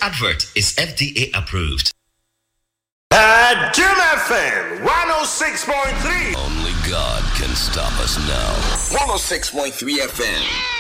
advert is FDA approved. Jim FM 106.3. Only God can stop us now. 106.3 FM.